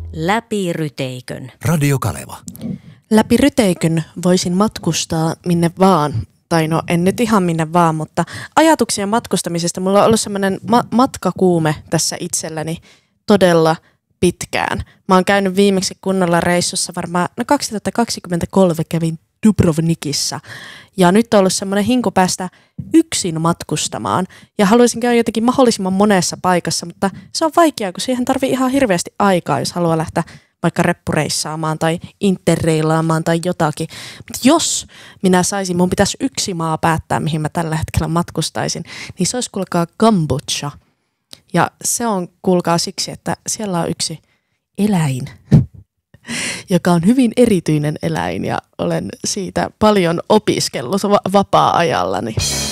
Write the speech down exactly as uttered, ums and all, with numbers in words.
Läpi Ryteikön. Radio Kaleva. Läpi Ryteikön voisin matkustaa minne vaan. Tai no en nyt ihan minne vaan, mutta ajatuksia matkustamisesta. Mulla on ollut semmoinen ma- matkakuume tässä itselläni todella pitkään. Mä oon käynyt viimeksi kunnolla reissussa varmaan, no kaksituhattakaksikymmentäkolme kävin Dubrovnikissa. Ja nyt on ollut semmoinen hinku päästä yksin matkustamaan. Ja haluaisin käydä jotenkin mahdollisimman monessa paikassa, mutta se on vaikeaa, kun siihen tarvii ihan hirveästi aikaa, jos haluaa lähteä vaikka reppureissaamaan tai interreilaamaan tai jotakin. Mutta jos minä saisin, mun pitäisi yksi maa päättää, mihin mä tällä hetkellä matkustaisin, niin se olisi kuulkaa Kambodža. Ja se on kuulkaa siksi, että siellä on yksi eläin, joka on hyvin erityinen eläin ja olen siitä paljon opiskellut va- vapaa-ajallani.